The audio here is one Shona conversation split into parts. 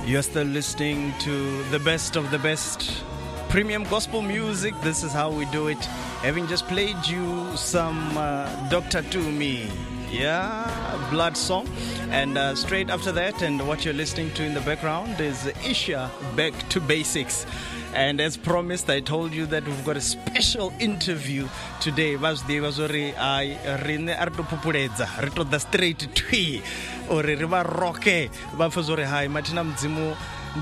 You're still listening to the best of the best premium gospel music. This is how we do it. Having just played you some Dr. Tumi, Blood Song. And straight after that, and what you're listening to in the background is Isha, Back to Basics. And as promised, I told you that we've got a special interview today. The straight tree or river roke. Hi, Martina Mzimu.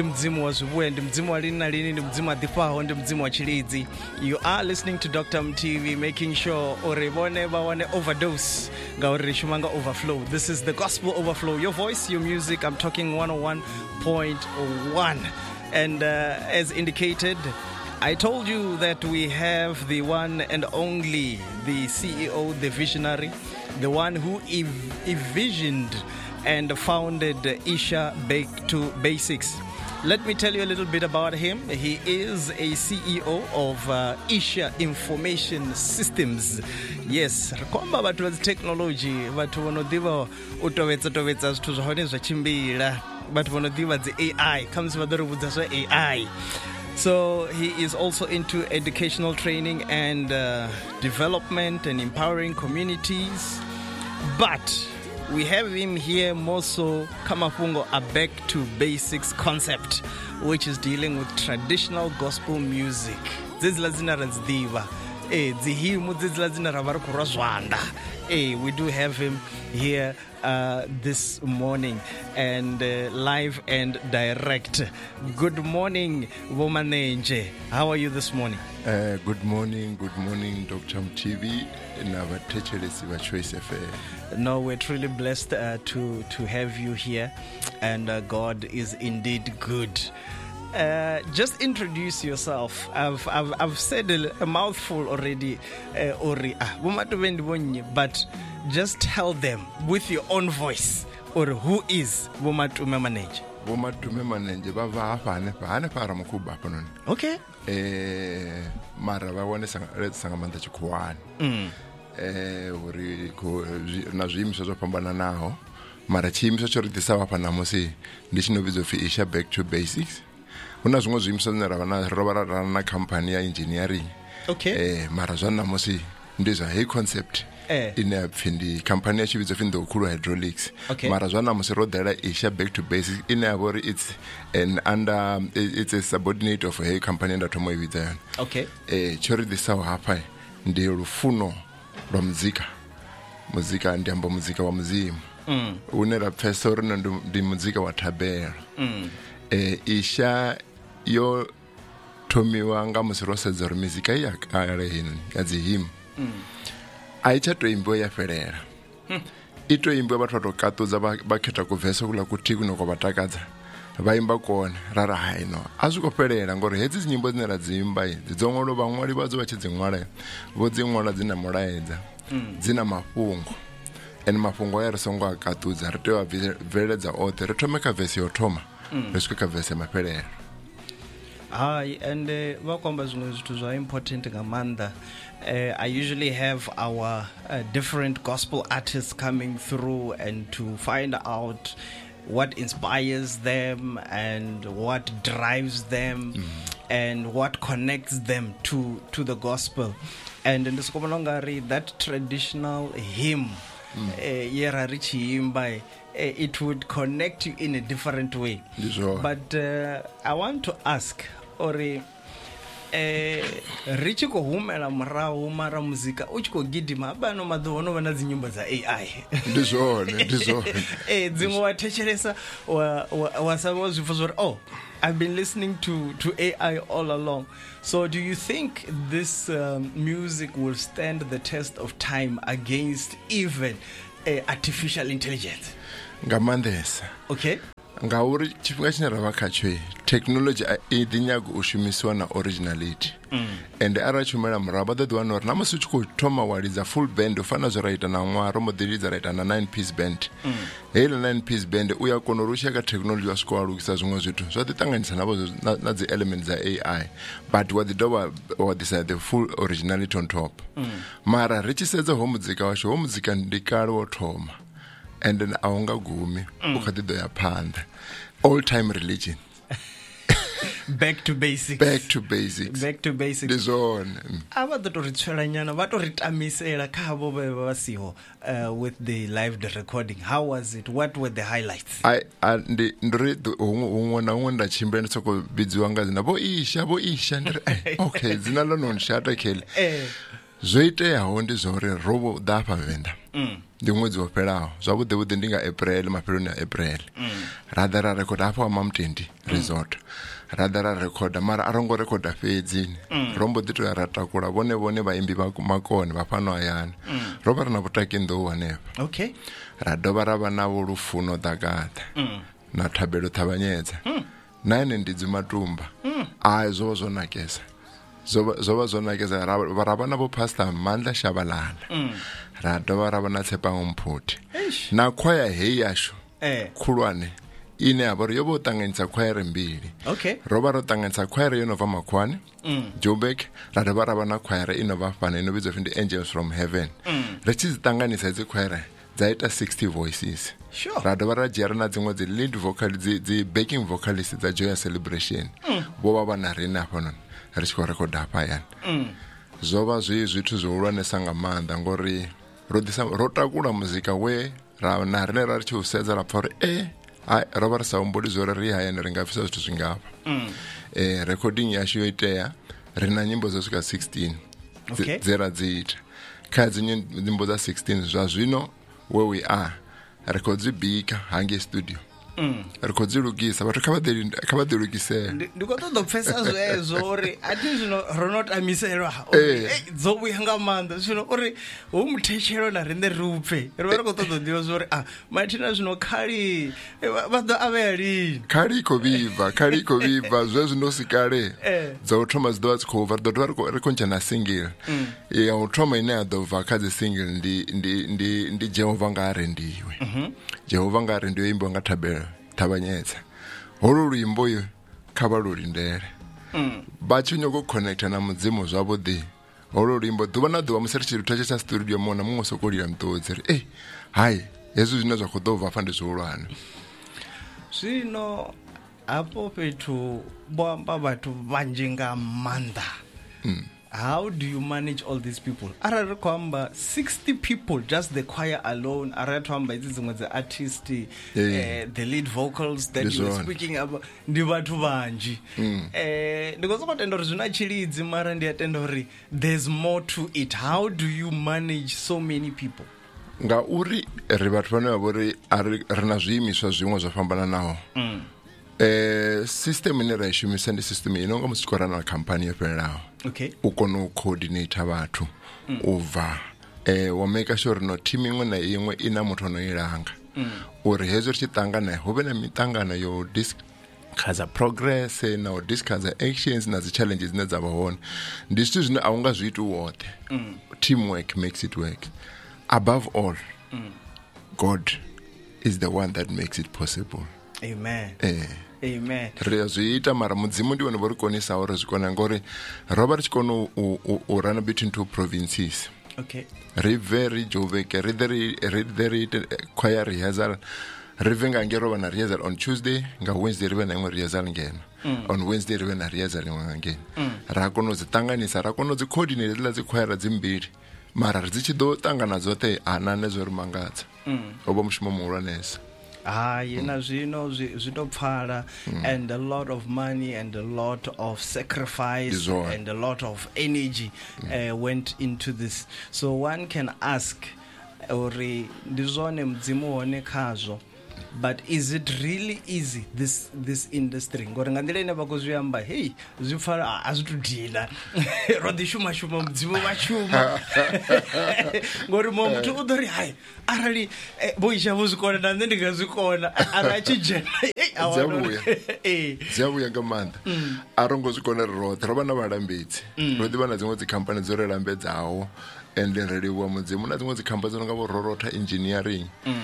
You are listening to Dr. MTV, making sure overdose overflow. This is the Gospel Overflow. Your voice, your music. I'm talking 101.1. And as indicated, I told you that we have the one and only, the CEO, the visionary, the one who envisioned and founded Isha Back to Basics. Let me tell you a little bit about him. He is a CEO of Isha Information Systems. Yes, rekomba batu wa technology, batu wanodiva utovetsa zithu zwane zvachimbira, batu wanodiva the AI, comes vadorubudza zva AI. So he is also into educational training and development and empowering communities. But we have him here more so Kamafungo, a back to basics concept, which is dealing with traditional gospel music. We do have him here this morning and live and direct. Good morning, Womanenje. How are you this morning? Good morning, Dr. MTV. No, we're truly blessed to have you here, and God is indeed good. Just introduce yourself. I've said a mouthful already, but just tell them with your own voice, or who is Bomatume Manage. Bomatume Manage bava hane para mukuba panon. Okay. Mara bawane sangamanda chikuani. Uri na zviimisa zvopambana naho. Mara chiimisa choridisa wapa namusi ndichinovidzo fi Isha Back to Basics. Kuna zvimwe zviimisa zvinorava na company ya engineering. Okay. Mara zvana namusi ndizva hey concept. In the company achieved of Indokuru Hydraulics. Okay. Marazana Musrodera Isha Back to Basics. In a worry, it's it's a subordinate of a company that Tomo with there. Okay. Chori the Sao Hapai, the Rufuno from Muzika and Jambo Muzika wa Museum. Unera Pesor and the Muzika wa Taber. Isha yo Tomiwanga Musrosa Zor Muzika yak as him. Aicha toimbo ya ferera. Ito imbo batho katoza bakhetha ku verse kula kuti kuno kwa batakadza. Vaimba kona rara haino. Azuko ferera ngori hedzi nyimbo dzine ra dzimba idzi dzongolo vamwali vadzo vachidzinwala. Vodzinwala dzina mulaedza. Dzina mafungo. En mafungo ya risongo akatudza ritewa veledza othe ritomeka verse yotoma. Riswika verse maferera. And vakomba zvimwe zvithu zva important ngamanda. I usually have our different gospel artists coming through and to find out what inspires them and what drives them and what connects them to the gospel. And in this Komalongari, that traditional hymn, it would connect you in a different way. But I want to ask, Ori, Richiko humela mrao mara muzika uchiko gidima bano madhono wanazi nyumba za AI. Dizone. Zingo watechelesa wasawo zifuzora. Oh, I've been listening to AI all along. So do you think this music will stand the test of time against even artificial intelligence? Ngamandesa. Okay. Ngauri chifunga chinarava kacho technology idinyago ushimiswa na originality and ara chumela mraba the one or namusi uchiko toma waliza full band ufana zoraita na mwaro modeliza raita na 9-piece band hele 9-piece band uya konorusha ka technology wasiko alukisa zvimwe zvitu zvatitanganyisa nabo na the elements za AI but what the doba what the full originality on top mara richisedza homuzika washo homuzika ndikalo wotoma and then aunga gumi ukatido ya panda all time religion. Back to basics. Back to basics. Back to basics. This on. Ava to ritshelanyana va to ritamisela khabo ba siho with the live recording. How was it? What were the highlights? I ndri ungona ungona chimbeni soko bidziwa ngazi na bo isha ndri okay zina lo non shata khele zoiteaho ndi zore robo dafa venda ndi ṅwedzi wo fhelaho zwavhuḓi vhuḓi ndi nga April mafheloni a April rather ra record afha wa Mamtendi resort rather ra record mara arongo record fedzi rombo ḓi to ya ratakula vhone vhaimbi vha makone vha fano hayani roba rina vhutaki ndo hanefha Okay. ra dovha ra vha na lufuno ḓagaḓa na Thabelo Ṱhavhanyedza na ene ndi Dzimatumba zwo zwo nakesa zova zwo nakesa ra vha na vho Pastor Mandla Shabalala ra dovha ra vha na Tshepango Mphuthi na choir heyi yashu khulwane ine ya vhori yo vho ṱanganyisa choir mbili. Okay. Ro vha ro ṱanganyisa choir yo no bva Makwane Joburg ra dovha ra vha na choir ino bva fana ino vhidzwa pfi Angels from Heaven ri tshi dzi ṱanganisa hedzi choir dza ita 60 voices. Sure. Ra dovha ra dzhia na dziṅwe dzi lead vocal dzi backing vocalists dza Joy Celebration vho vha na rina hafhanoni ri tshi khou rekoda hafha hayani zwo vha zwithu zwihulwanesa nga maanḓa ngori ro takula muzika we ra na rine ra tshi u sedza ra pfa uri ro vha ri sa humbuli zwo ri hayani ri nga pfisa zwithu zwingafha recording yashu yo itea ri na nyimbo dzo swika 16 dze ra dzi ita kha dzi nyimbo dza 16 zwa zwino where we are ri khou dzi bika hange studio ri khou dzi lugisa vhathu kha vha ḓi lugisela ndi khou ṱoḓa u pfesa zwezwo uri a thi zwino ro no tamiselwa dzo vhuya nga maanḓa zwino uri hu muthetshelwa na riṋe ri upfe ri vha ri khou ṱoḓa u ḓivha zwa uri mathina zwino khali vha ḓo avhea lini khali khou vhibva zwezwino si kale dza u thoma dzi ḓovha dzi khou bva ri ḓo dovha ri khou ntsha na single ya u thoma ine ya ḓo bva kha dzi single ndi Jehova nga arendiwe Jehova nga arendiwe imbiwa nga Thabelo Ṱhavhanyedza holo luimbo yo kha vha lu lindele vha tshi nyago connecta na mudzimu zwavhuḓi holo luimbo ḓuvha na ḓuvha musi ri tshi luthetsha studio mona muṅwe soko lila mṱodzi ri hayi hezwi zwine zwa khou ḓo bva fa ndi zwihulwane zwino hapo fhethu vho amba vhathu vhanzhi nga maanḓa how do you manage all these people arali khou amba 60 people just the choir alone arali to amba idzi dziṅwe dzi artist the lead vocals that you were speaking about ndi vhathu vanzhi ndi khou sokou tenda uri zwina tshilidzi mara ndi a tenda uri there's more to it how do you manage so many people ngauri ri vhathu vhane vha vhori ri na zwiimiswa zwiṅwe zwo fhambananaho system ine ra i shumisa ndi system ino nga musi khou rana na company yo fhelelaho u kona u coordinate vhathu u bva wa make sure no team iṅwe na iṅwe ina muthu ono ilanga uri hezwo ri tshi ṱangana hu vhe na miṱangano yo discuss progress na u discuss actions na dzi challenges dzine dza vha hone ndi zwithu zwine a u nga zwi iti woṱhe teamwork makes it work above all God is the one that makes it possible. Amen. Amen. Ri zwi ita mara mudzimu ndi wone vho ri konisa uri zwi kona ngori ro vha ri tshi kona u run between two provinces. Okay. Ri very Joburg ri there choir rehearsal ri venga ngero na rehearsal on Tuesday nga Wednesday ri vha na iṅwe rehearsal ngeno on Wednesday ri vha na rehearsal iṅwe ngeno ra kona u dzi ṱanganisa ra kona u dzi coordinate dzi la dzi choir dzi mbili mara ri dzi tshi ḓo ṱangana dzoṱhe nane zwo ri mangadza obo mushumo muhulwanesa na zwino zwi to pfala and a lot of money and a lot of sacrifice and a lot of energy went into this so one can ask uri ndi zwone mudzimu hone khazwo but is it really easy this industry ngori nga nḓila ine vha khou zwi amba hey zwi pfala a zwi tu dila ro ḓi shuma mudzimu vha shuma ngori muthu u ḓo ri hayi arali vho isha vho zwikona na nṋe ndi nga zwikona arali a tshi dzhena dzi a vhuya nga maanḓa a ro ngo zwikona ri roṱhe ro vha na vhalambedzi ro ḓivha na dziṅwe dzi khamphani dzo ri lambedzaho and ri livhuwa mudzimu na dziṅwe dzi khamphani dzo no nga vho Rorotha Engineering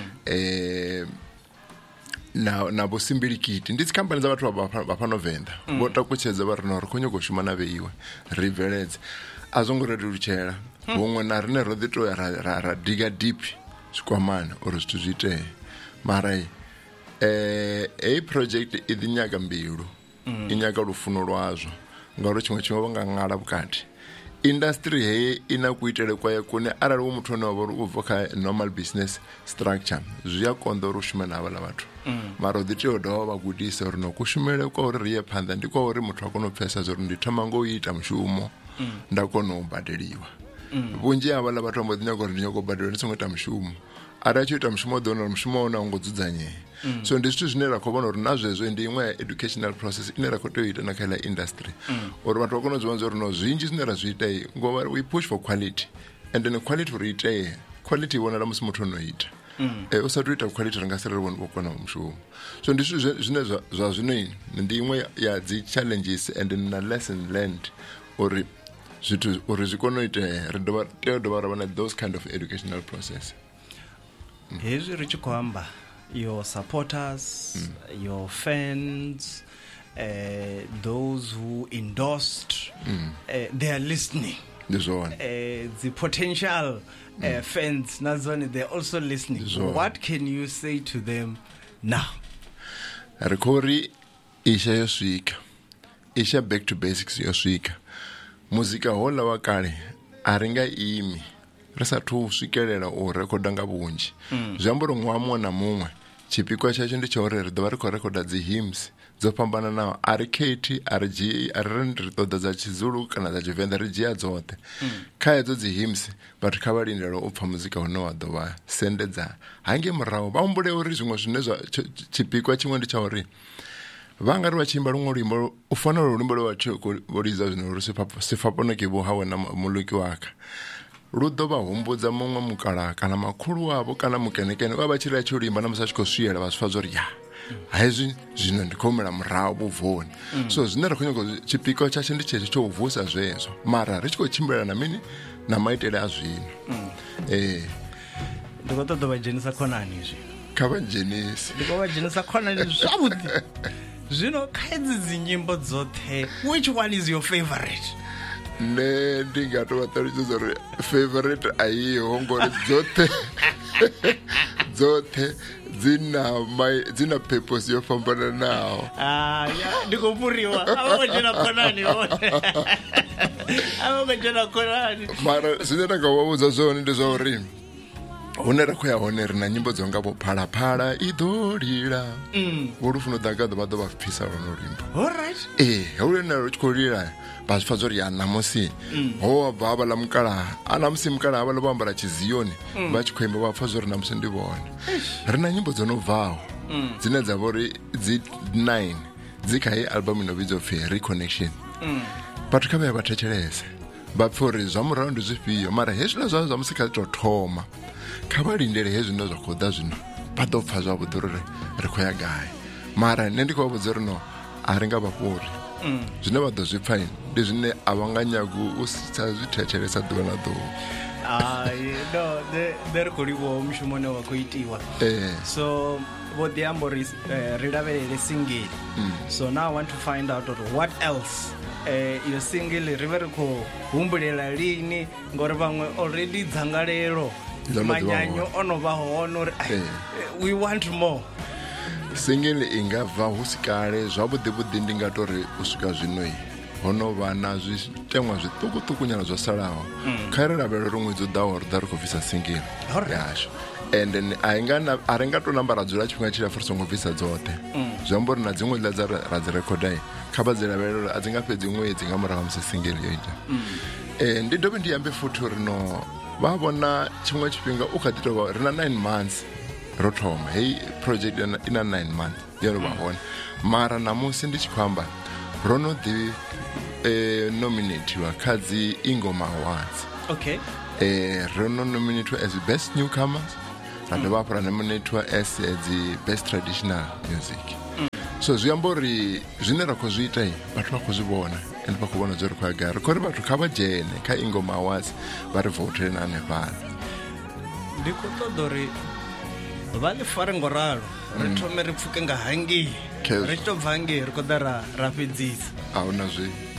na bo Simbilikiti ndi dzikhamphani dza vhathu vha fhano Venḓa vho takutshedza vha ri no ri khou nyaga u shuma na vheiwe ri bveledze a zwo ngo ri lutshela huṅwe na rine ro ḓi to ra diga deep zwikwamana uri zwithu zwi itee mara Ei project I nyaga mbilu inyaga lufuno lwazwo ngauri chimwe vanga ngala bukati industry hei ina kuitele kwa yakune arali wo muthu ono vha u kha normal business structure zwi a konḓa uri shume na vhala vhathu mara u ḓi tea u dovha vha gudisa uri no kushumele kwa uri riye phanḓa ndi kwa uri muthu a kone u pfesa zuri ndi thoma ngo ita mushumo nda kona u badeliwa vhunzhi ha vhala vhathu vha ḓi nyaga uri ndi nyago badeliwa ndi songo ita mushumo ara tshi ita mushumo ḓo na mushumo ona ngo dzudzanyea so ndi zwithu zwine ra khou vhona uri na zwezwo ndi iṅwe educational process ine ra khou tea u ita na kha la industry uri vhathu vha kone u zwi vhona uri no zwinzhi zwine ra zwi ita ngo we push for quality and then quality uri ite quality vhonala musi muthu ono ita u sa ita quality ri nga si ri vhone vho kona mushumo so ndi zwithu zwine zwa zwino ndi iṅwe ya dzi challenges and na lesson learned uri zwithu uri zwi kone u ite ri dovha tea u dovha ra vhona those kind of educational process. Hezwi ri tshi khou amba your supporters, your fans, those who endorsed, they are listening. The potential fans, they're also listening. What can you say to them now? Rekori isha yoswika, isha back to basics yoswika. Muzika hola wakale, aringa imi. Rasa tu swikelela u rekoda nga vhunzhi zwiambaro ṅwaha muṅwe na muṅwe tshipikwa tshatsho ndi tsha uri ri ḓovha ri khou rekoda dzi hymns dzo fhambananaho ari khethi ari ri ṱoḓa dza tshizulu kana dza tshivenḓa ri dzhia dzoṱhe kha edzo dzi hymns vhathu kha vha lindela u pfa muzika une wa ḓo vha sendedza hange murahu vha humbule uri zwiṅwe zwine zwa tshipikwa tshiṅwe ndi tsha uri vanga ri vha tshi imba luṅwe luimbo u fanela luimbo lwa vho lidza zwino uri sifhapono ke bo hawe na muluki waka lu ḓo vha humbudza muṅwe mukala kana makhulu wavho kana mukenekene vha tshi ri a tshi limba na musi a tshi khou swiela vha zwi pfa zwo ri ya hezwi zwino ndi khou humela murahu vhubvoni so zwine ra khou nyaga tshipikwa tshashu ndi tshetsho tsho u vusa zwezwo mara ri tshi khou tshimbila na mini na maitele a zwino ndi khou ṱoḓa vha dzhenisa khonani zwino kha vha dzhenise ndi khou vha dzhenisa khonani zwavhuḓi zwino kha edzi dzi nyimbo dzoṱhe which one is your favorite? Ne ndi nga to ṱalutshedza uri favorite ayiho ngori dzoṱhe dzina purpose yo fhambananaho ndi khou fhuriwa a vho dzhena khonani a vho dzhena khonani mara zwine nda nga vha vhudza zwone ndi zwa uri hune ra khou ya hone ri na nyimbo dzo nga vho phalaphala I ḓo lila vho lufuno ḓaga vha ḓo vha pfisa lwono luimbo hune ri tshi khou lila vha zwi pfa zwo ri ya namusi ho bva havha la mukalaha a namusi mukalaha havha vho ambara tshiziyoni vha tshi khou imba vha pfa zwo ri namusi ndi vhone ri na nyimbo dzo no bvaho dzine dza vha uri dzi 9 dzi kha hei album ino vhidzwa pfi Reconnection vhathu kha vha ya vha thetshelese vha pfa uri zwa murahu ndi zwifhio mara hezwiḽa zwa musi kha tou thoma kha vha lindele hezwi ndo zwa khou ḓa zwino vha ḓo pfa zwavhuḓi uri ri khou ya gai mara nṋe ndi khou vha vhudza uri no a ri nga vha fhuri zwine vha ḓo zwi pfa ndi zwine a vha nga nyago u sa zwi thetshelesa ḓuvha na ḓuvha ri khou livhuwa mushumo une wa khou itiwa so vho ḓi amba uri ri lavhelele single so now I want to find out what else your single ri vhe ri khou humbulela lini ngori vhaṅwe already dzangalelo manyanyo ono vha hone uri we want more single inga bva hu si kale zwavhuḓi ndi nga tori u swika zwino hono vha na zwiteṅwa zwiṱukuṱuku nyana zwo salaho kha ri lavhelela uri ṅwedzi u ḓaho ri ḓa ri khou bvisa single yasho and then a ri nga to namba ra dzula tshifhinga tshilapfu ri songo bvisa dzoṱhe zwi amba uri na dziṅwe ḽa dza ra dzi rekhoda kha vha dzi lavhelela uri a dzi nga fhedzi ṅwedzi nga murahu ha musi single yo ita ndi dovhe ndi ambe futhi uri no vha vhona tshiṅwe tshifhinga u kha ḓi tou ri na 9 months ro thoma hei project ina 9 months yo vha hone mara namusi ndi tshi khou amba ro no ḓi nominatiwa kha dzi Ingoma Awards ro no nominatiwa as best newcomers ra dovha hafhu ra nominatiwa as the best traditional music so zwi amba uri zwine ra khou zwi ita vhathu vha khou zwi vhona and vha khou vhona zwo ri khou ya gai ri khou ri vhathu kha vha dzhene kha Ingoma Awards vha ri votele na hanefhaḽa ndi khou ṱoḓa uri vha ḽi fare ngo ralo ri thome ri pfuke nga hangei ri tshi tou bva hangei ri khou ḓa ra fhedzisa a hu na zwi